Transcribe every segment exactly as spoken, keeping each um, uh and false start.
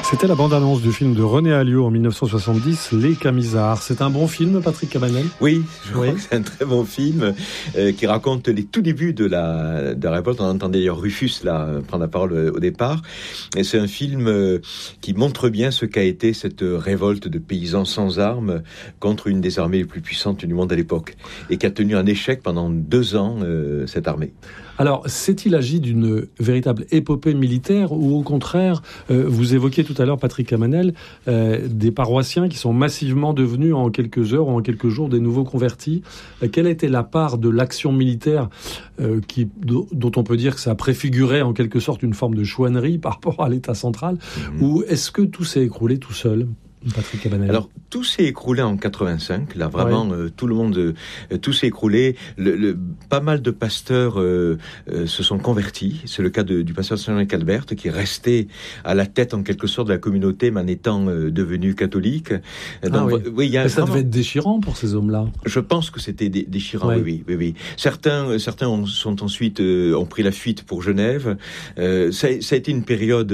C'était la bande-annonce du film de René Alliot en dix-neuf cent soixante-dix, Les Camisards. C'est un bon film, Patrick Cabanel ? Oui, je oui. crois que c'est un très bon film euh, qui raconte les tout débuts de la, de la révolte. On entendait d'ailleurs Rufus là, prendre la parole au départ. Et c'est un film euh, qui montre bien ce qu'a été cette révolte de paysans sans armes contre une des armées les plus puissantes du monde à l'époque. Et qui a tenu un échec pendant deux ans, euh, cette armée. Alors, s'est-il agi d'une véritable épopée militaire ou au contraire, euh, vous évoquiez tout à l'heure, Patrick Cabanel, euh, des paroissiens qui sont massivement devenus en quelques heures ou en quelques jours des nouveaux convertis. Euh, quelle était la part de l'action militaire euh, qui, dont on peut dire que ça préfigurait en quelque sorte une forme de chouannerie par rapport à l'État central, mmh. ou est-ce que tout s'est écroulé tout seul ? Patrick Cabanel. Alors, tout s'est écroulé en quatre-vingt-cinq. Là, vraiment, ouais. euh, tout le monde, euh, tout s'est écroulé. Le, le, pas mal de pasteurs euh, euh, se sont convertis. C'est le cas de, du pasteur Saint-Jean Calbert, qui est resté à la tête, en quelque sorte, de la communauté, mais en étant euh, devenu catholique. Donc, ah, oui. Oui, y a ça vraiment... devait être déchirant pour ces hommes-là. Je pense que c'était dé- déchirant, ouais. oui, oui, oui. Certains, certains ont, sont ensuite, euh, ont pris la fuite pour Genève. Euh, ça, ça a été une période,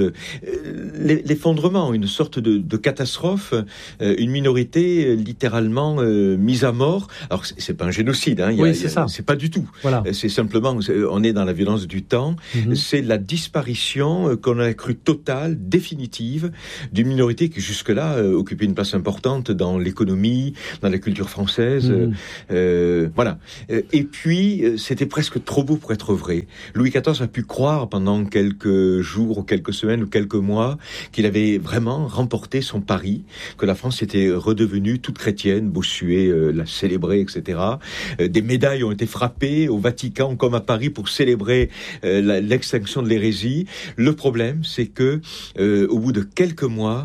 euh, l'effondrement, une sorte de, de catastrophe. Une minorité littéralement euh, mise à mort. Alors c'est, c'est pas un génocide, hein. Il y a, oui, c'est il y a, ça. C'est pas du tout. Voilà. C'est simplement, c'est, on est dans la violence du temps. Mm-hmm. C'est la disparition euh, qu'on a cru totale, définitive, d'une minorité qui jusque-là euh, occupait une place importante dans l'économie, dans la culture française. Mm-hmm. Euh, voilà. Et puis c'était presque trop beau pour être vrai. Louis quatorze a pu croire pendant quelques jours ou quelques semaines ou quelques mois qu'il avait vraiment remporté son pari, que la France était redevenue toute chrétienne. Bossuet euh, l'a célébré, et cetera. Euh, des médailles ont été frappées au Vatican comme à Paris pour célébrer euh, la, l'extinction de l'hérésie. Le problème, c'est que euh, au bout de quelques mois,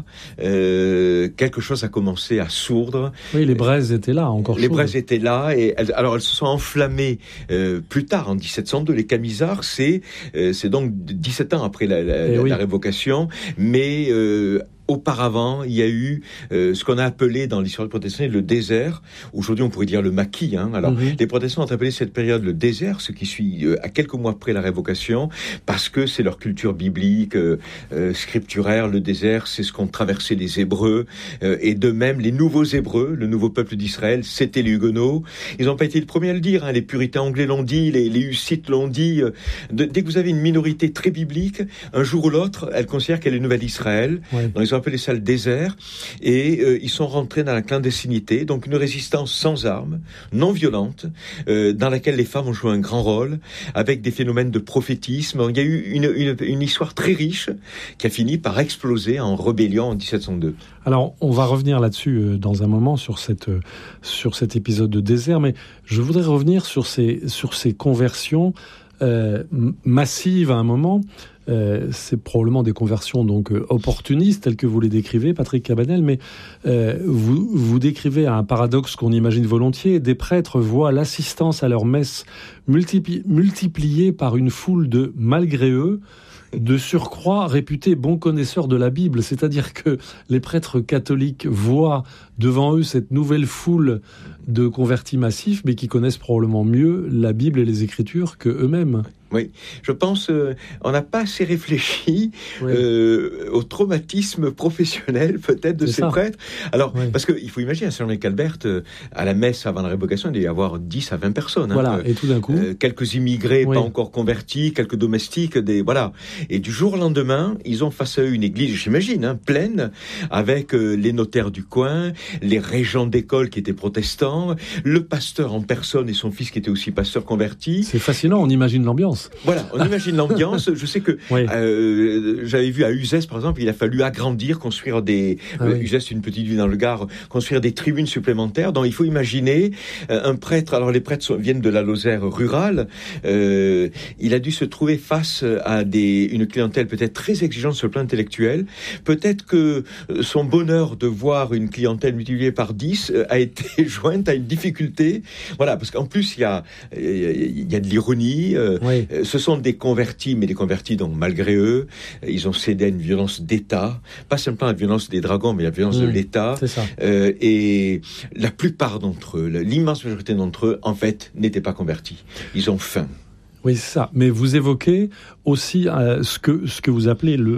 euh, quelque chose a commencé à sourdre. Oui, les braises étaient là, encore. Les chaudes. braises étaient là, et elles, alors elles se sont enflammées euh, plus tard, en dix-sept cent deux. Les Camisards, c'est euh, c'est donc dix-sept ans après la, la, la, oui. la révocation, mais euh, auparavant, il y a eu euh, ce qu'on a appelé dans l'histoire du protestantisme le désert. Aujourd'hui, on pourrait dire le maquis. Hein. Alors, mm-hmm. les protestants ont appelé cette période le désert, ce qui suit euh, à quelques mois après la révocation, parce que c'est leur culture biblique, euh, euh, scripturaire. Le désert, c'est ce qu'ont traversé les Hébreux. Euh, et de même, les nouveaux Hébreux, le nouveau peuple d'Israël, c'était les Huguenots. Ils n'ont pas été les premiers à le dire. Hein. Les puritains anglais l'ont dit, les, les Hussites l'ont dit. De, dès que vous avez une minorité très biblique, un jour ou l'autre, elle considère qu'elle est nouvelle Israël. Ouais. Donc, ils ont appelé ça le désert, et euh, ils sont rentrés dans la clandestinité, donc une résistance sans armes, non violente, euh, dans laquelle les femmes ont joué un grand rôle, avec des phénomènes de prophétisme. Il y a eu une, une, une histoire très riche qui a fini par exploser en rébellion en dix-sept cent deux. Alors, on va revenir là-dessus euh, dans un moment, sur, cette, euh, sur cet épisode de désert, mais je voudrais revenir sur ces, sur ces conversions euh, massives à un moment. Euh, c'est probablement des conversions donc euh, opportunistes telles que vous les décrivez, Patrick Cabanel, mais euh, vous, vous décrivez un paradoxe qu'on imagine volontiers. Des prêtres voient l'assistance à leur messe multipli- multipliée par une foule de, malgré eux, de surcroît réputés bons connaisseurs de la Bible. C'est-à-dire que les prêtres catholiques voient devant eux cette nouvelle foule de convertis massifs, mais qui connaissent probablement mieux la Bible et les Écritures que eux-mêmes. Oui, je pense euh, on n'a pas assez réfléchi oui. euh, au traumatisme professionnel peut-être de C'est ces ça. prêtres. Alors, oui. parce qu'il faut imaginer, à Saint-Jean Calbert, euh, à la messe avant la révocation, il devait y avoir dix à vingt personnes. Voilà, hein, et tout d'un coup... Euh, quelques immigrés oui. pas encore convertis, quelques domestiques, des voilà. Et du jour au lendemain, ils ont face à eux une église, j'imagine, hein, pleine, avec euh, les notaires du coin, les régents d'école qui étaient protestants, le pasteur en personne et son fils qui était aussi pasteur converti. C'est fascinant, on imagine l'ambiance. Voilà, on imagine l'ambiance. Je sais que oui. euh, j'avais vu à Uzès, par exemple, il a fallu agrandir, construire des... Ah oui. euh, Uzès, c'est une petite ville dans le Gard, construire des tribunes supplémentaires. Donc il faut imaginer euh, un prêtre, alors les prêtres sont, viennent de la Lozère rurale, euh, il a dû se trouver face à des, une clientèle peut-être très exigeante sur le plan intellectuel. Peut-être que son bonheur de voir une clientèle multipliée par dix euh, a été jointe à une difficulté. Voilà, parce qu'en plus, il y a, il y a de l'ironie. Euh, oui. Ce sont des convertis, mais des convertis, donc malgré eux, ils ont cédé à une violence d'État, pas simplement la violence des dragons, mais la violence mmh, de l'État. C'est ça. Euh, et la plupart d'entre eux, l'immense majorité d'entre eux, en fait, n'étaient pas convertis. Ils ont faim. Oui, c'est ça. Mais vous évoquez aussi euh, ce que ce que vous appelez le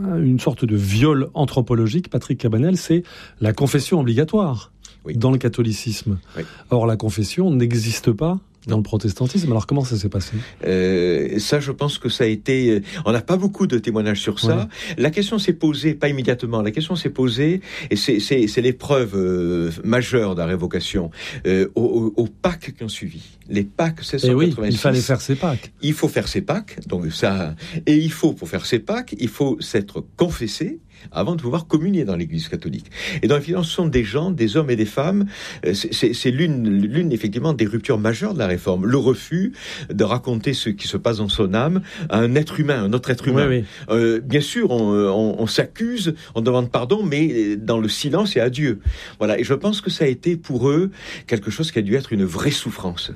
une sorte de viol anthropologique, Patrick Cabanel, c'est la confession obligatoire oui. dans le catholicisme. Oui. Or, la confession n'existe pas dans le protestantisme. Alors, comment ça s'est passé ? euh, Ça, je pense que ça a été... On n'a pas beaucoup de témoignages sur ça. Ouais. La question s'est posée, pas immédiatement, la question s'est posée, et c'est, c'est, c'est l'épreuve euh, majeure de la révocation, euh, aux, aux Pâques qui ont suivi. Les Pâques seize cent quatre-vingt-six. Et oui, il fallait faire ses Pâques. Il faut faire ses Pâques, donc ça... Et il faut, pour faire ses Pâques, il faut s'être confessé avant de pouvoir communier dans l'Église catholique. Et donc, finalement, ce sont des gens, des hommes et des femmes. C'est, c'est, c'est l'une, l'une, effectivement, des ruptures majeures de la réforme. Le refus de raconter ce qui se passe dans son âme à un être humain, un autre être humain. Oui, oui. Euh, bien sûr, on, on, on s'accuse, on demande pardon, mais dans le silence et à Dieu. Voilà. Et je pense que ça a été pour eux quelque chose qui a dû être une vraie souffrance.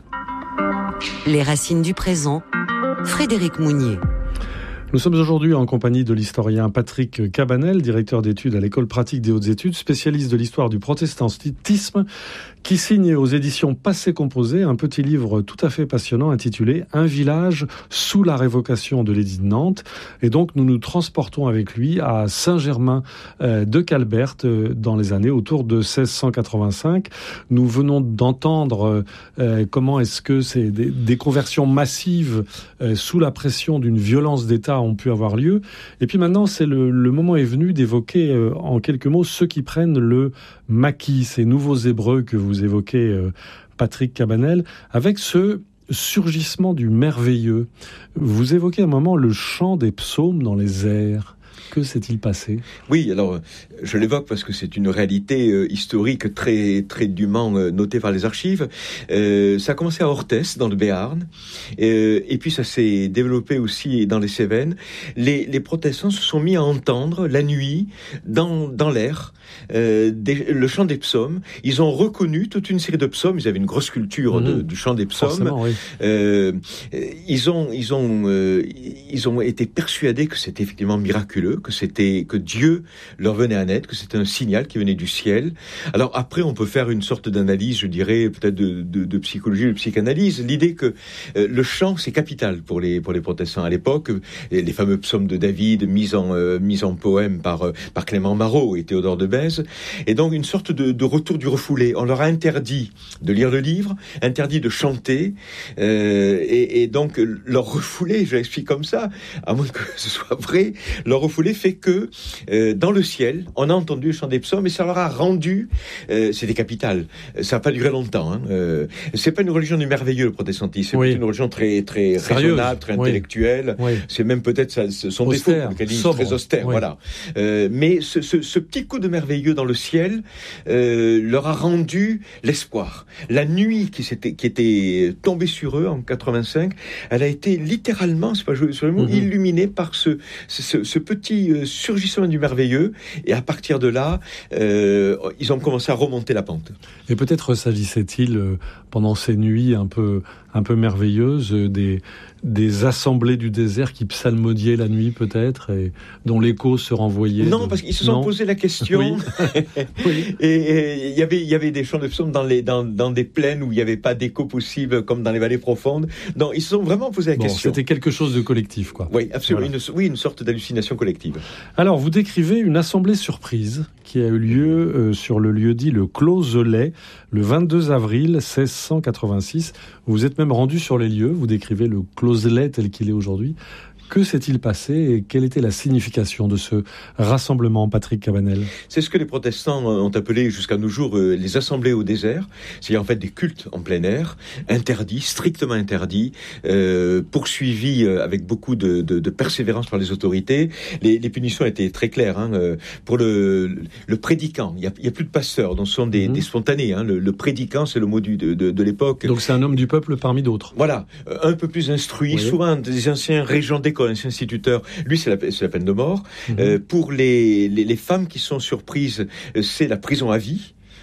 Les racines du présent, Frédéric Mounier. Nous sommes aujourd'hui en compagnie de l'historien Patrick Cabanel, directeur d'études à l'École pratique des hautes études, spécialiste de l'histoire du protestantisme, qui signe aux éditions Passé Composé un petit livre tout à fait passionnant intitulé « Un village sous la révocation de l'édit de Nantes ». Et donc nous nous transportons avec lui à Saint-Germain de Calbert dans les années autour de seize cent quatre-vingt-cinq. Nous venons d'entendre comment est-ce que c'est des, des conversions massives sous la pression d'une violence d'État ont pu avoir lieu. Et puis maintenant, c'est le, le moment est venu d'évoquer euh, en quelques mots ceux qui prennent le maquis, ces nouveaux Hébreux que vous évoquez, euh, Patrick Cabanel, avec ce surgissement du merveilleux. Vous évoquez à un moment le chant des psaumes dans les airs. Que s'est-il passé ? Oui, alors je l'évoque parce que c'est une réalité euh, historique très très dûment euh, notée par les archives. Euh, ça a commencé à Orthès, dans le Béarn, euh, et puis ça s'est développé aussi dans les Cévennes. Les, les protestants se sont mis à entendre la nuit, dans dans l'air, euh, des, le chant des psaumes. Ils ont reconnu toute une série de psaumes. Ils avaient une grosse culture mmh. de, du chant des psaumes. Oui. Euh, ils ont ils ont euh, ils ont été persuadés que c'était effectivement miraculeux, que c'était que Dieu leur venait en aide, que c'était un signal qui venait du ciel. Alors après, on peut faire une sorte d'analyse, je dirais peut-être de, de, de psychologie, de psychanalyse. L'idée que euh, le chant c'est capital pour les pour les protestants à l'époque. Les fameux psaumes de David mis en euh, mis en poème par euh, par Clément Marot et Théodore de Bèze. Et donc une sorte de, de retour du refoulé. On leur a interdit de lire le livre, interdit de chanter, euh, et, et donc leur refoulé, je l'explique comme ça, à moins que ce soit vrai, leur refoulé fait que euh, dans le ciel, on a entendu le chant des psaumes et ça leur a rendu, euh, c'était capital. Ça n'a pas duré longtemps. Hein. Euh, c'est pas une religion du merveilleux, le protestantisme. C'est oui. une religion très très Sérieuse. raisonnable, très oui. intellectuelle. Oui. C'est même peut-être ça, son austère, défaut, le sobre. Très austère. Oui. Voilà. Euh, mais ce, ce, ce petit coup de merveilleux dans le ciel euh, leur a rendu l'espoir. La nuit qui, s'était, qui était tombée sur eux en quatre-vingt-cinq, elle a été littéralement, c'est pas joué sur le mot, mm-hmm. illuminée par ce, ce, ce petit euh, surgissement du merveilleux. Et à partir de là, euh, ils ont commencé à remonter la pente. Et peut-être s'agissait-il, euh, pendant ces nuits un peu, un peu merveilleuses, euh, des, des assemblées du désert qui psalmodiaient la nuit peut-être, et dont l'écho se renvoyait. Non, de... parce qu'ils se sont non. posé la question. Oui. oui. Et il y avait, il y avait des chants de psaumes dans les, dans, dans des plaines où il n'y avait pas d'écho possible, comme dans les vallées profondes. Non, ils se sont vraiment posé la bon, question. C'était quelque chose de collectif, quoi. Oui, absolument. Voilà. Une, oui, une sorte d'hallucination collective. Alors, vous décrivez une assemblée surprise qui a eu lieu euh, sur le lieu dit le Closelet, le vingt-deux avril seize cent quatre-vingt-six. Vous êtes même rendu sur les lieux, vous décrivez le Closelet tel qu'il est aujourd'hui. Que s'est-il passé et quelle était la signification de ce rassemblement, Patrick Cabanel ? C'est ce que les protestants ont appelé jusqu'à nos jours euh, les assemblées au désert. C'est en fait des cultes en plein air, interdits, strictement interdits, euh, poursuivis euh, avec beaucoup de, de, de persévérance par les autorités. Les, les punitions étaient très claires. Hein, euh, pour le, le prédicant, il n'y a, a plus de pasteurs, donc ce sont des, mmh. des spontanés. Hein, le, le prédicant, c'est le mot du, de, de, de l'époque. Donc c'est un homme du peuple parmi d'autres. Voilà, euh, un peu plus instruit, oui. souvent des anciens régents d'école, ancien instituteur, lui c'est la, c'est la peine de mort. Mmh. Euh, pour les, les, les femmes qui sont surprises, c'est la prison à vie.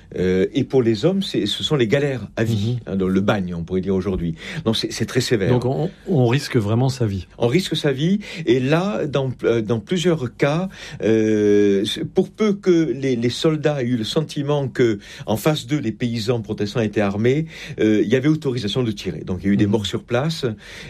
Euh, et pour les hommes, c'est, ce sont les galères à vie, mmh. hein, dans le bagne, on pourrait dire aujourd'hui. Donc c'est, c'est très sévère. Donc on, on risque vraiment sa vie. On risque sa vie. Et là, dans, dans plusieurs cas, euh, pour peu que les, les soldats aient eu le sentiment que, en face d'eux, les paysans protestants étaient armés, euh, il y avait autorisation de tirer. Donc il y a eu mmh. des morts sur place,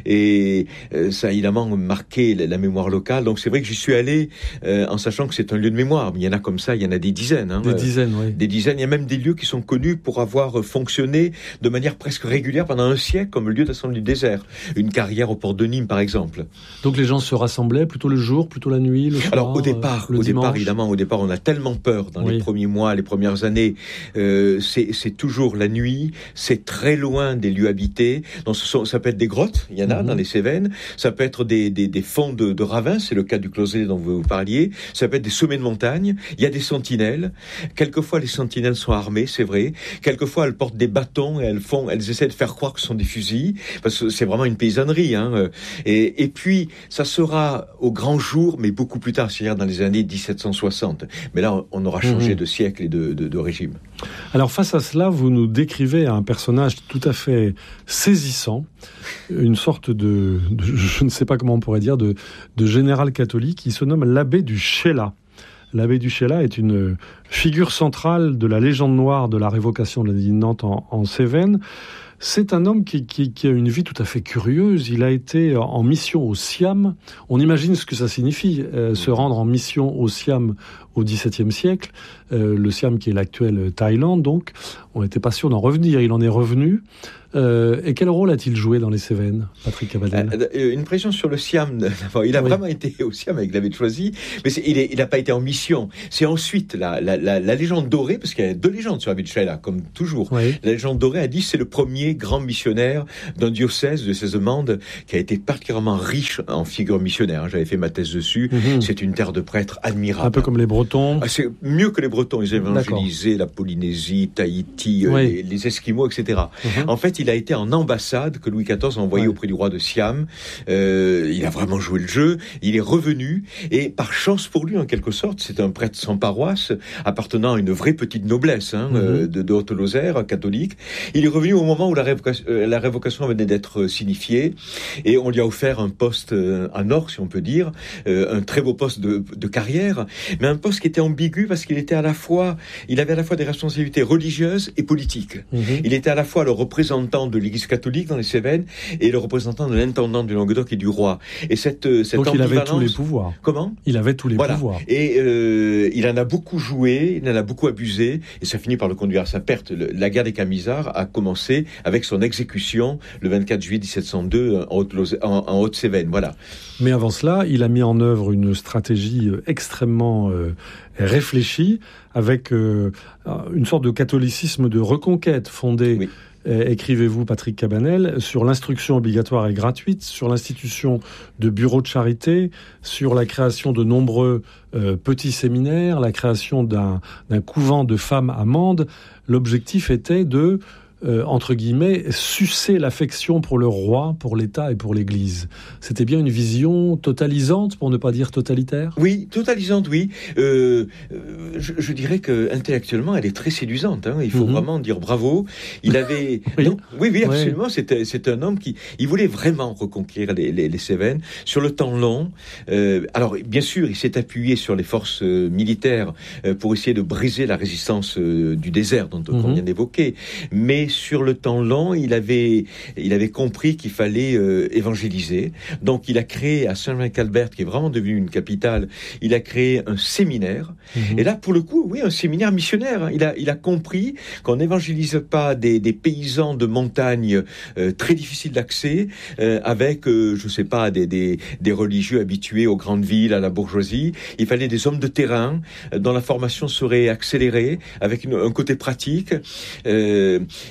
et euh, ça a évidemment marqué la, la mémoire locale. Donc c'est vrai que j'y suis allé euh, en sachant que c'est un lieu de mémoire. Mais il y en a comme ça, il y en a des dizaines. Hein, des dizaines, oui. Des dizaines. Il y a même des lieux qui sont connus pour avoir fonctionné de manière presque régulière pendant un siècle comme le lieu d'assemblée du désert. Une carrière au port de Nîmes, par exemple. Donc les gens se rassemblaient plutôt le jour, plutôt la nuit, le soir. Alors au départ, euh, le au dimanche. départ, évidemment, au départ, on a tellement peur dans oui. les premiers mois, les premières années. Euh, c'est, c'est toujours la nuit. C'est très loin des lieux habités. Donc ce sont, ça peut être des grottes. Il y en a mmh. dans les Cévennes. Ça peut être des, des, des fonds de, de ravins. C'est le cas du Closet dont vous parliez. Ça peut être des sommets de montagne. Il y a des sentinelles. Quelquefois, les sentinelles sont armées, c'est vrai. Quelquefois, elles portent des bâtons et elles font, elles essaient de faire croire que ce sont des fusils, parce que c'est vraiment une paysannerie, hein. Et, et puis, ça sera au grand jour, mais beaucoup plus tard, c'est-à-dire dans les années dix-sept cent soixante. Mais là, on aura changé mmh. de siècle et de, de, de régime. Alors, face à cela, vous nous décrivez un personnage tout à fait saisissant, une sorte de, de je ne sais pas comment on pourrait dire, de, de général catholique qui se nomme l'abbé du Chéla. L'abbé du Chéla est une figure centrale de la légende noire de la révocation de l'édit de Nantes en, en Cévennes. C'est un homme qui, qui, qui a une vie tout à fait curieuse. Il a été en mission au Siam. On imagine ce que ça signifie, euh, se rendre en mission au Siam au dix-septième siècle. Euh, le Siam qui est l'actuelle Thaïlande, donc. On n'était pas sûr d'en revenir. Il en est revenu. Euh, et quel rôle a-t-il joué dans les Cévennes, Patrick Cabanel ? euh, Une pression sur le Siam. Il a oui. vraiment été au Siam avec l'abbé de Choisy, mais c'est, il n'a pas été en mission. C'est ensuite la, la, la, la légende dorée, parce qu'il y a deux légendes sur l'abbé de Chéla, comme toujours. Oui. La légende dorée a dit que c'est le premier grand missionnaire d'un diocèse, de diocèse de Mende, qui a été particulièrement riche en figures missionnaires. J'avais fait ma thèse dessus. Mm-hmm. C'est une terre de prêtres admirable. Un peu comme les Bretons. Ah, c'est mieux que les Bretons. Ils évangélisaient la Polynésie, Tahiti, oui. les, les Esquimaux, et cetera. Mm-hmm. En fait, il a été en ambassade que Louis quatorze a envoyé ouais. auprès du roi de Siam. Euh, il a vraiment joué le jeu. Il est revenu et par chance pour lui, en quelque sorte, c'est un prêtre sans paroisse, appartenant à une vraie petite noblesse hein, mm-hmm. euh, de, de Haute-Lozère, catholique. Il est revenu au moment où la révocation, euh, la révocation venait d'être signifiée et on lui a offert un poste euh, en or, si on peut dire, euh, un très beau poste de, de carrière, mais un poste qui était ambigu parce qu'il était à la fois, il avait à la fois des responsabilités religieuses et politiques. Mm-hmm. Il était à la fois le représentant de l'Église catholique dans les Cévennes et le représentant de l'intendant du Languedoc et du roi. Et cette, cette Donc il avait tous les pouvoirs. Comment ? Il avait tous les voilà. pouvoirs. Et euh, il en a beaucoup joué, il en a beaucoup abusé, et ça finit par le conduire à sa perte. Le, la guerre des Camisards a commencé avec son exécution le vingt-quatre juillet dix-sept cent deux en, Haute, en, en Haute-Cévennes. Voilà. Mais avant cela, il a mis en œuvre une stratégie extrêmement euh, réfléchie, avec euh, une sorte de catholicisme de reconquête fondé. Oui. Écrivez-vous, Patrick Cabanel, sur l'instruction obligatoire et gratuite, sur l'institution de bureaux de charité, sur la création de nombreux euh, petits séminaires, la création d'un, d'un couvent de femmes à Mende. L'objectif était de, euh, entre guillemets, sucer l'affection pour le roi, pour l'État et pour l'Église. C'était bien une vision totalisante, pour ne pas dire totalitaire ? Oui, totalisante, oui. Euh, je, je dirais que intellectuellement, elle est très séduisante. Hein. Il faut mm-hmm. vraiment dire bravo. Il avait, oui. non, oui, oui, absolument. Oui. C'était, c'est un homme qui, il voulait vraiment reconquérir les, les, les Cévennes sur le temps long. Euh, alors, bien sûr, il s'est appuyé sur les forces euh, militaires euh, pour essayer de briser la résistance euh, du désert dont mm-hmm. on vient d'évoquer. Mais sur le temps long, il avait, il avait compris qu'il fallait euh, évangéliser. Donc, il a créé à Saint-Jean-Calbert, qui est vraiment devenu une capitale, il a créé un séminaire. Mmh. Et là, pour le coup, oui, un séminaire missionnaire. Hein. Il a, il a compris qu'on n'évangélise pas des, des paysans de montagne euh, très difficiles d'accès, euh, avec, euh, je sais pas, des, des, des religieux habitués aux grandes villes, à la bourgeoisie. Il fallait des hommes de terrain euh, dont la formation serait accélérée, avec une, un côté pratique. Euh,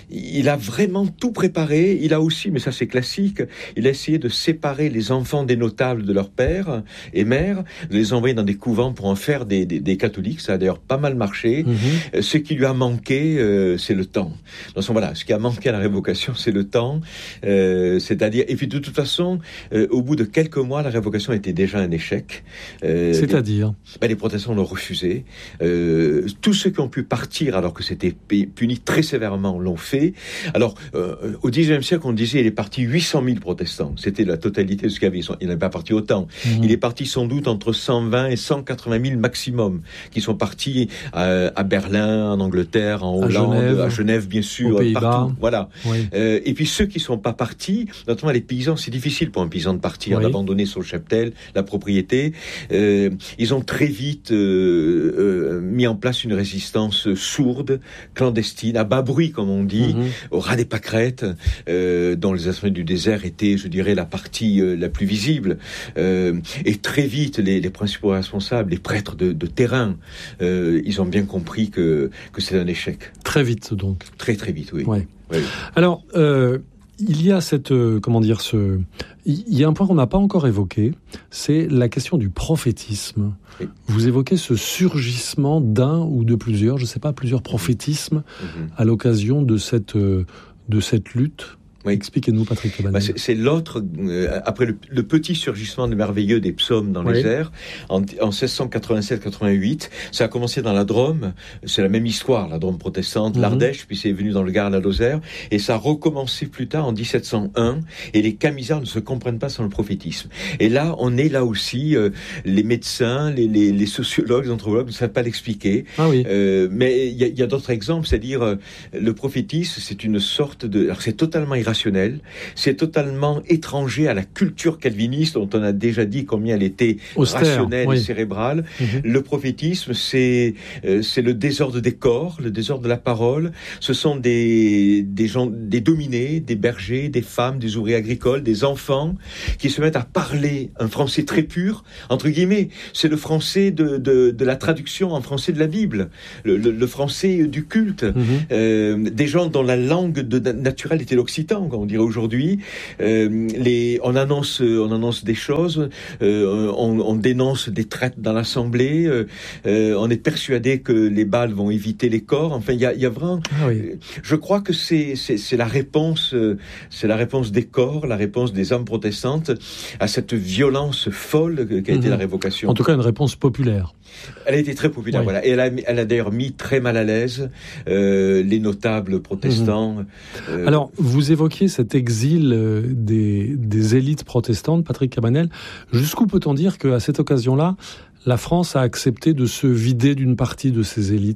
il a vraiment tout préparé. Il a aussi, mais ça c'est classique, il a essayé de séparer les enfants des notables de leur père et mère, de les envoyer dans des couvents pour en faire des, des, des catholiques. Ça a d'ailleurs pas mal marché. Mmh. Ce qui lui a manqué, euh, c'est le temps. Donc voilà, ce qui a manqué à la révocation, c'est le temps. Euh, c'est-à-dire, et puis de toute façon, euh, au bout de quelques mois, la révocation était déjà un échec. Euh, c'est-à-dire, les, ben, les protestants l'ont refusé. Euh, tous ceux qui ont pu partir alors que c'était puni très sévèrement l'ont fait. Alors, euh, au dix-neuvième siècle, on disait il est parti huit cent mille protestants. C'était la totalité de ce qu'il y avait. Il n'est pas parti autant. Mmh. Il est parti sans doute entre cent vingt et cent quatre-vingt mille maximum, qui sont partis à, à Berlin, en Angleterre, en Hollande, à Genève, à Genève bien sûr, partout. Voilà. Oui. Euh, et puis ceux qui sont pas partis, notamment les paysans, c'est difficile pour un paysan de partir, oui. d'abandonner son cheptel, la propriété. Euh, ils ont très vite euh, euh, mis en place une résistance sourde, clandestine, à bas bruit comme on dit, mmh. au ras des pâquerettes, euh, dont les assemblées du désert étaient, je dirais, la partie euh, la plus visible. Euh, et très vite, les, les principaux responsables, les prêtres de, de terrain, euh, ils ont bien compris que que c'est un échec. Très vite donc. Très très vite, oui. Ouais. oui. Alors. Euh... Il y a cette, euh, comment dire, ce, il y a un point qu'on n'a pas encore évoqué, c'est la question du prophétisme. Oui. Vous évoquez ce surgissement d'un ou de plusieurs, je ne sais pas, plusieurs prophétismes mm-hmm. à l'occasion de cette, euh, de cette lutte. Oui. Expliquez-nous, Patrick Cabanel. Bah, c'est, c'est l'autre, euh, après le, le petit surgissement de merveilleux des psaumes dans oui. les airs, en, en seize cent quatre-vingt-sept quatre-vingt-huit, ça a commencé dans la Drôme, c'est la même histoire, la Drôme protestante, mm-hmm. l'Ardèche, puis c'est venu dans le Gard, la Lozère, et ça a recommencé plus tard en dix-sept cent un, et les camisards ne se comprennent pas sans le prophétisme. Et là, on est là aussi, euh, les médecins, les, les, les sociologues, les anthropologues ne savent pas l'expliquer. Ah oui. euh, mais il y, y a d'autres exemples, c'est-à-dire, euh, le prophétisme, c'est une sorte de... Alors c'est totalement irrationnel, c'est totalement étranger à la culture calviniste dont on a déjà dit combien elle était austère, rationnelle oui. et cérébrale. Mmh. Le prophétisme, c'est euh, c'est le désordre des corps, le désordre de la parole. Ce sont des des gens, des dominés, des bergers, des femmes, des ouvriers agricoles, des enfants qui se mettent à parler un français très pur, entre guillemets. C'est le français de de, de la traduction en français de la Bible, le, le, le français du culte. Mmh. Euh, des gens dont la langue de, de, naturelle était l'occitan, comme on dirait aujourd'hui. Euh, les, on annonce, on annonce des choses, euh, on, on dénonce des traites dans l'Assemblée, euh, euh, on est persuadé que les balles vont éviter les corps. Enfin, il y a, il y a vraiment. Ah oui. Je crois que c'est, c'est, c'est la réponse, c'est la réponse des corps, la réponse des âmes protestantes à cette violence folle qu'a été mmh. la révocation. En tout cas, une réponse populaire. Elle a été très populaire, oui. voilà. Et elle a, elle a d'ailleurs mis très mal à l'aise euh, les notables protestants. Mmh. Euh... Alors, vous évoquiez cet exil euh, des, des élites protestantes, Patrick Cabanel. Jusqu'où peut-on dire qu'à cette occasion-là, la France a accepté de se vider d'une partie de ses élites ?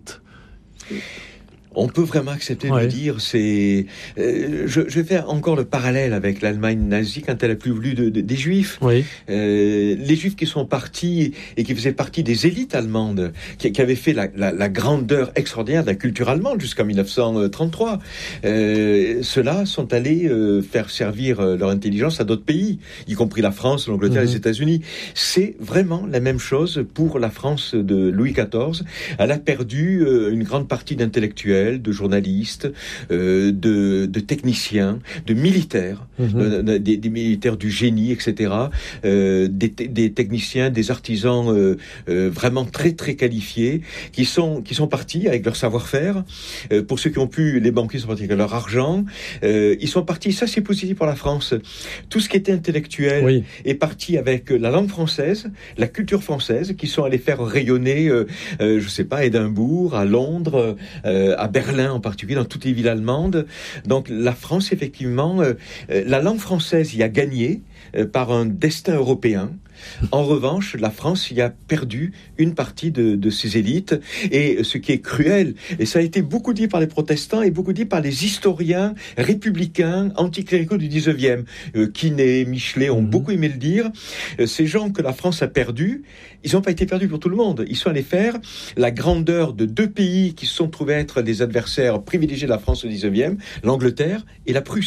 On peut vraiment accepter ouais. de le dire. C'est, euh, je, je vais faire encore le parallèle avec l'Allemagne nazie quand elle a plus voulu de, de, des Juifs. Oui. Euh, les Juifs qui sont partis et qui faisaient partie des élites allemandes, qui, qui avaient fait la, la, la grandeur extraordinaire de la culture allemande jusqu'en dix-neuf cent trente-trois. Euh, ceux-là sont allés euh, faire servir euh, leur intelligence à d'autres pays, y compris la France, l'Angleterre, mmh. les États-Unis. C'est vraiment la même chose pour la France de Louis quatorze. Elle a perdu euh, une grande partie d'intellectuels, de journalistes, euh, de, de techniciens, de militaires, mmh. euh, des, des militaires du génie, et cetera, euh, des, des techniciens, des artisans euh, euh, vraiment très très qualifiés qui sont qui sont partis avec leur savoir-faire. Euh, pour ceux qui ont pu, les banquiers sont partis avec leur argent. Euh, ils sont partis. Ça, c'est positif pour la France. Tout ce qui était intellectuel oui. est parti avec la langue française, la culture française, qui sont allés faire rayonner, euh, euh, je sais pas, à Édimbourg, à Londres, euh, à Berlin en particulier, dans toutes les villes allemandes. Donc la France, effectivement, euh, la langue française y a gagné euh, par un destin européen. En revanche, la France y a perdu une partie de, de ses élites. Et ce qui est cruel, et ça a été beaucoup dit par les protestants et beaucoup dit par les historiens républicains anticléricaux du dix-neuvième. Euh, Quinet, Michelet ont mmh. beaucoup aimé le dire. Euh, ces gens que la France a perdus, ils n'ont pas été perdus pour tout le monde. Ils sont allés faire la grandeur de deux pays qui se sont trouvés être des adversaires privilégiés de la France au dix-neuvième, l'Angleterre et la Prusse.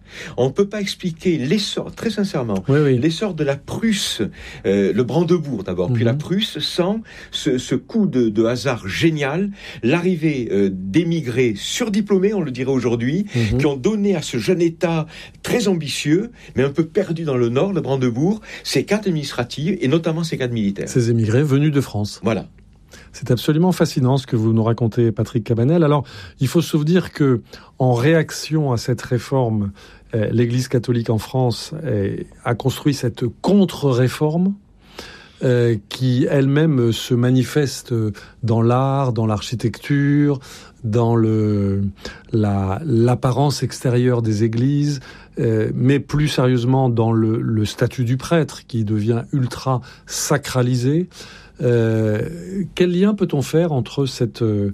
On ne peut pas expliquer l'essor, très sincèrement, oui, oui. l'essor de la Prusse, euh, le Brandebourg d'abord, mm-hmm. puis la Prusse, sans ce, ce coup de, de hasard génial, l'arrivée euh, d'émigrés surdiplômés, on le dirait aujourd'hui, mm-hmm. qui ont donné à ce jeune État très ambitieux, mais un peu perdu dans le nord, le Brandebourg, ses cadres administratifs et notamment ses cadres militaires. Ces émigrés venus de France. Voilà. C'est absolument fascinant ce que vous nous racontez, Patrick Cabanel. Alors, il faut se souvenir que, en réaction à cette réforme, euh, l'Église catholique en France euh, a construit cette contre-réforme euh, qui elle-même se manifeste dans l'art, dans l'architecture, dans le, la, l'apparence extérieure des églises, euh, mais plus sérieusement dans le, le statut du prêtre qui devient ultra sacralisé. Euh, quel lien peut-on faire entre cette, euh,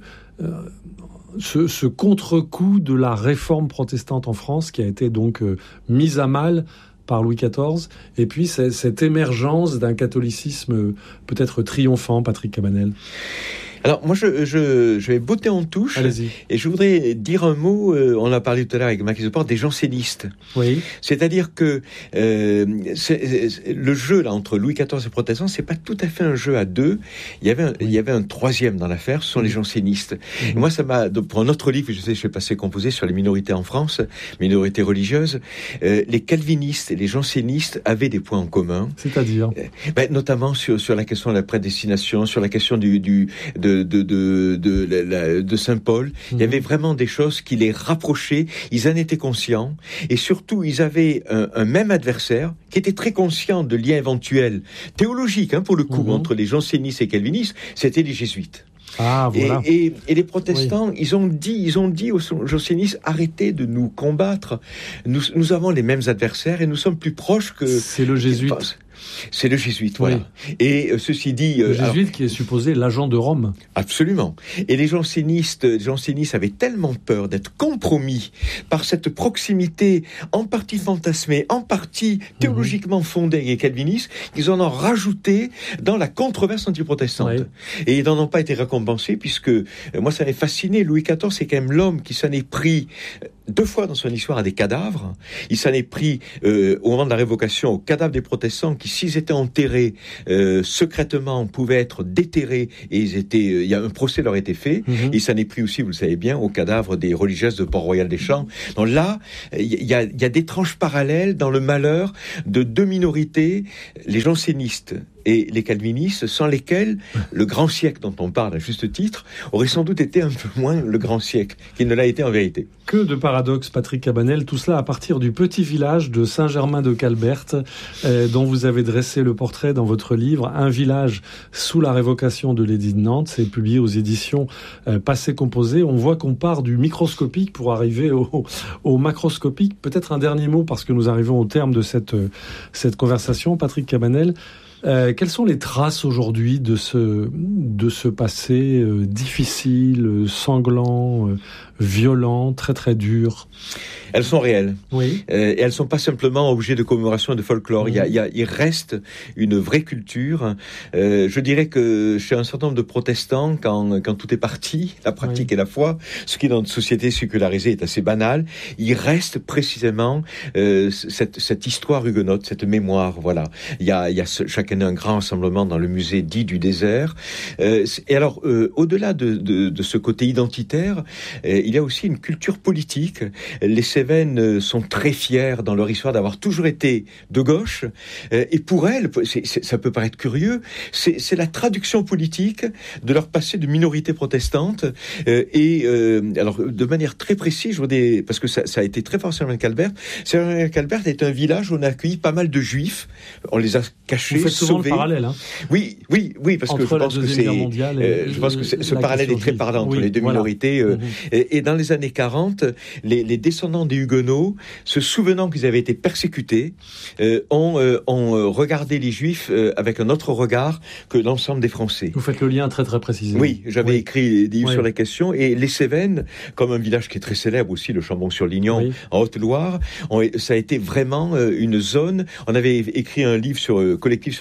ce, ce contre-coup de la réforme protestante en France qui a été donc euh, mise à mal par Louis quatorze et puis c'est, cette émergence d'un catholicisme peut-être triomphant, Patrick Cabanel? Alors moi je, je, je vais botter en touche. Allez-y. Et je voudrais dire un mot, euh, on a parlé tout à l'heure avec Max Deport, des jansénistes. Oui. C'est-à-dire que euh, c'est, c'est, le jeu là entre Louis quatorze et les protestants, c'est pas tout à fait un jeu à deux. Il y avait un, oui. il y avait un troisième dans l'affaire, ce sont oui. les jansénistes. Mm-hmm. Et moi ça m'a, pour un autre livre que je sais, je vais passer composé sur les minorités en France, minorités religieuses, euh, les calvinistes et les jansénistes avaient des points en commun. C'est-à-dire euh, ben, notamment sur sur la question de la prédestination, sur la question du du de De, de, de, de, de Saint-Paul. Mmh. Il y avait vraiment des choses qui les rapprochaient. Ils en étaient conscients. Et surtout, ils avaient un, un même adversaire qui était très conscient de liens éventuels théologiques, hein, pour le coup, mmh. entre les jansénistes et calvinistes. C'était les jésuites. Ah, voilà. et, et, et les protestants, oui. ils ont dit, ils ont dit aux jansénistes, arrêtez de nous combattre. Nous, nous avons les mêmes adversaires et nous sommes plus proches que... C'est le jésuite. C'est le jésuite, voilà. Oui. Et euh, ceci dit... Le euh, jésuite alors, qui est supposé l'agent de Rome. Absolument. Et les jansénistes, les jansénistes avaient tellement peur d'être compromis par cette proximité en partie fantasmée, en partie théologiquement fondée et calviniste, qu'ils en ont rajouté dans la controverse antiprotestante. Oui. Et ils n'en ont pas été récompensés, puisque, euh, moi ça m'est fasciné, Louis quatorze, c'est quand même l'homme qui s'en est pris deux fois dans son histoire à des cadavres. Il s'en est pris, euh, au moment de la révocation, aux cadavres des protestants qui, s'ils étaient enterrés euh, secrètement, pouvaient être déterrés et ils étaient, il euh, y a un procès leur a été fait. Mm-hmm. Il s'en est pris aussi, vous le savez bien, aux cadavres des religieuses de Port-Royal-des-Champs. Donc là, il y a, y a des tranches parallèles dans le malheur de deux minorités, les jansénistes et les calvinistes, sans lesquels le grand siècle dont on parle à juste titre aurait sans doute été un peu moins le grand siècle qu'il ne l'a été en vérité. Que de paradoxes, Patrick Cabanel, tout cela à partir du petit village de Saint-Germain-de-Calberte, euh, dont vous avez dressé le portrait dans votre livre, Un village sous la révocation de l'édit de Nantes. C'est publié aux éditions euh, Passé Composé. On voit qu'on part du microscopique pour arriver au, au macroscopique. Peut-être un dernier mot, parce que nous arrivons au terme de cette, cette conversation, Patrick Cabanel. Euh, quelles sont les traces aujourd'hui de ce, de ce passé euh, difficile, sanglant, euh, violent, très très dur? Elles sont réelles. Oui. Euh, et elles sont pas simplement objets de commémoration et de folklore. Mmh. Il y a, il y a, il reste une vraie culture. Euh, je dirais que chez un certain nombre de protestants, quand, quand tout est parti, la pratique oui. et la foi, ce qui dans notre société sécularisée est assez banal, il reste précisément euh, cette, cette histoire huguenote, cette mémoire. Voilà. Il y a, il y a ce, chaque année un grand rassemblement dans le musée dit du désert. Euh, et alors, euh, au-delà de, de, de ce côté identitaire, euh, il y a aussi une culture politique. Les Cévennes sont très fiers dans leur histoire d'avoir toujours été de gauche. Et pour elles, c'est, c'est, ça peut paraître curieux, c'est, c'est la traduction politique de leur passé de minorité protestante. Et euh, alors, de manière très précise, je voudrais, parce que ça, ça a été très fort sur Saint-Germain-de-Calberte. Saint-Germain-de-Calberte est un village où on a accueilli pas mal de juifs. On les a cachés, Vous faites souvent sauvés. Le parallèle, hein. Oui, oui, oui, parce entre que je pense que c'est, euh, je pense que c'est, ce parallèle est très parlant entre oui, les deux voilà. minorités. Euh, mmh. et, et dans les années quarante, les, les descendants des Huguenots, se souvenant qu'ils avaient été persécutés, euh, ont, euh, ont regardé les Juifs euh, avec un autre regard que l'ensemble des Français. Vous faites le lien très très précisément. Oui, j'avais oui. écrit des livres oui. sur la question, et les Cévennes, comme un village qui est très célèbre aussi, le Chambon-sur-Lignon, oui. en Haute-Loire, ont, ça a été vraiment euh, une zone. On avait écrit un livre sur euh, collectif sur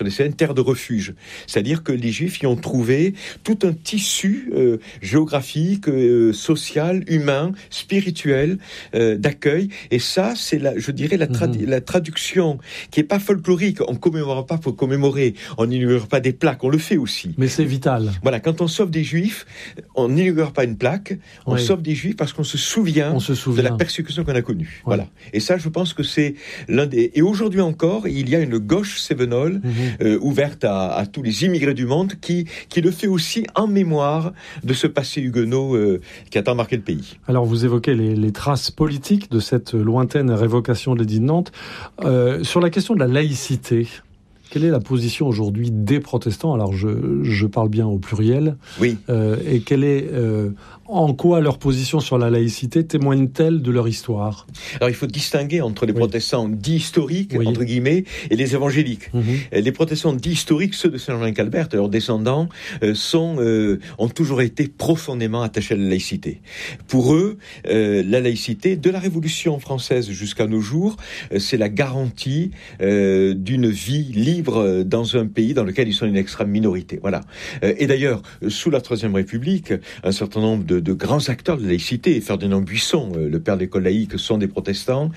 sur les scènes, terre de refuge. C'est-à-dire que les Juifs y ont trouvé tout un tissu euh, géographique, euh, social, humain, spirituel, euh, d'accueil. Et ça, c'est, la, je dirais, la, trad- mmh. la traduction qui est pas folklorique. On commémore pas pour commémorer. On n'inaugure pas des plaques. On le fait aussi. Mais c'est vital. Voilà, quand on sauve des Juifs, on n'inaugure pas une plaque. On oui. sauve des Juifs parce qu'on se souvient, on se souvient de la persécution qu'on a connue. Oui. Voilà. Et ça, je pense que c'est l'un des. Et aujourd'hui encore, il y a une gauche cévenole mmh. euh, ouverte à, à tous les immigrés du monde qui qui le fait aussi en mémoire de ce passé huguenot euh, qui a tant marqué le pays. Alors, vous évoquez les, les traces politiques de cette lointaine révocation de l'édit de Nantes. Euh, sur la question de la laïcité, quelle est la position aujourd'hui des protestants ? Alors, je, je parle bien au pluriel. Oui. Euh, et quelle est, euh, en quoi leur position sur la laïcité témoigne-t-elle de leur histoire ? Alors, il faut distinguer entre les oui. protestants dits historiques, oui. entre guillemets, et les évangéliques. Mm-hmm. Les protestants dits historiques, ceux de Saint-Jean-Calbert, leurs descendants, euh, sont, euh, ont toujours été profondément attachés à la laïcité. Pour eux, euh, la laïcité, de la Révolution française jusqu'à nos jours, euh, c'est la garantie euh, d'une vie libre dans un pays dans lequel ils sont une extrême minorité. Voilà. Et d'ailleurs, sous la Troisième République, un certain nombre de, de grands acteurs de la laïcité, Ferdinand Buisson, le père de l'école laïque, sont des protestants.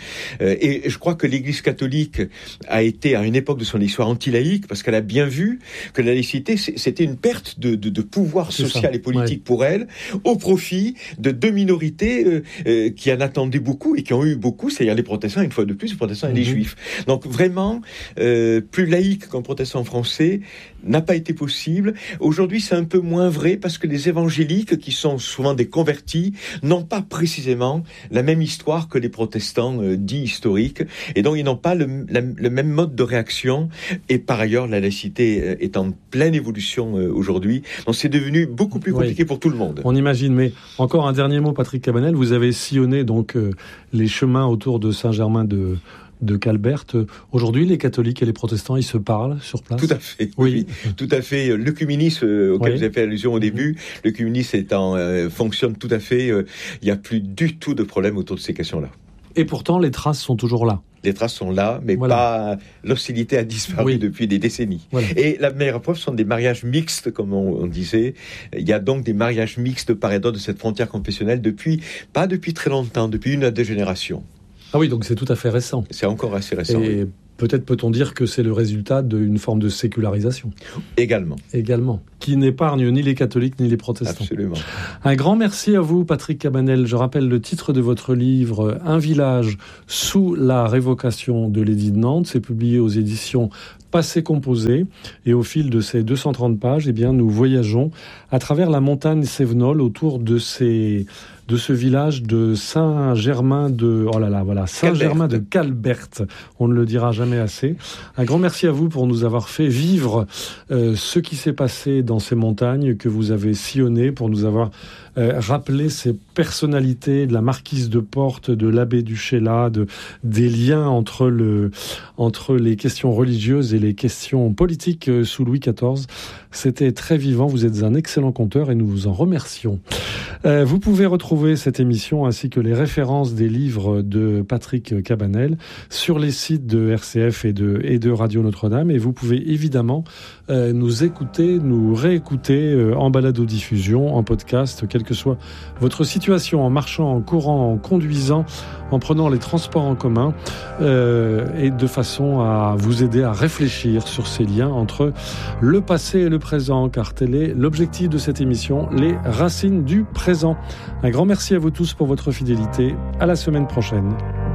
Et je crois que l'Église catholique a été, à une époque de son histoire, anti-laïque, parce qu'elle a bien vu que la laïcité, c'était une perte de, de, de pouvoir c'est social ça. et politique ouais. pour elle, au profit de deux minorités euh, qui en attendaient beaucoup et qui ont eu beaucoup, c'est-à-dire les protestants, une fois de plus, les protestants et mm-hmm. les juifs. Donc vraiment, euh, plus laïque qu'un protestant français n'a pas été possible. Aujourd'hui, c'est un peu moins vrai parce que les évangéliques, qui sont souvent des convertis, n'ont pas précisément la même histoire que les protestants euh, dits historiques, et donc ils n'ont pas le, la, le même mode de réaction. Et par ailleurs, la laïcité euh, est en pleine évolution euh, aujourd'hui, donc c'est devenu beaucoup plus compliqué oui. pour tout le monde. On imagine, mais encore un dernier mot, Patrick Cabanel, vous avez sillonné donc euh, les chemins autour de Saint-Germain de de Calbert. Aujourd'hui, les catholiques et les protestants, ils se parlent sur place ? Tout à fait, oui. oui. Tout à fait. L'œcuménisme euh, auquel oui. vous avez fait allusion au début, mmh. l'œcuménisme étant, euh, fonctionne tout à fait. Il euh, n'y a plus du tout de problème autour de ces questions-là. Et pourtant, les traces sont toujours là. Les traces sont là, mais voilà. pas l'hostilité a disparu oui. depuis des décennies. Voilà. Et la meilleure preuve sont des mariages mixtes, comme on, on disait. Il y a donc des mariages mixtes par et d'autre de cette frontière confessionnelle depuis, pas depuis très longtemps, depuis une à deux générations. Ah oui, donc c'est tout à fait récent. C'est encore assez récent. Et oui. peut-être peut-on dire que c'est le résultat d'une forme de sécularisation. Également. Également. Qui n'épargne ni les catholiques ni les protestants. Absolument. Un grand merci à vous, Patrick Cabanel. Je rappelle le titre de votre livre, Un village sous la révocation de l'édit de Nantes. C'est publié aux éditions Passé Composé. Et au fil de ces deux cent trente pages, eh bien, nous voyageons à travers la montagne Cévenole autour de ces... de ce village de Saint-Germain de... Oh là là, voilà, Saint-Germain de Calbert. On ne le dira jamais assez. Un grand merci à vous pour nous avoir fait vivre euh, ce qui s'est passé dans ces montagnes que vous avez sillonnées, pour nous avoir euh, rappelé ces personnalités de la marquise de Portes, de l'abbé du Chéla, de, des liens entre, le, entre les questions religieuses et les questions politiques sous Louis quatorze. C'était très vivant. Vous êtes un excellent conteur et nous vous en remercions. Euh, vous pouvez retrouver cette émission ainsi que les références des livres de Patrick Cabanel sur les sites de R C F et de, et de Radio Notre-Dame. Et vous pouvez évidemment euh, nous écouter, nous réécouter euh, en balado-diffusion, en podcast, quelle que soit votre situation, en marchant, en courant, en conduisant, en prenant les transports en commun, euh, et de façon à vous aider à réfléchir sur ces liens entre le passé et le présent, car tel est l'objectif de cette émission, les racines du présent. Un grand merci à vous tous pour votre fidélité. À la semaine prochaine.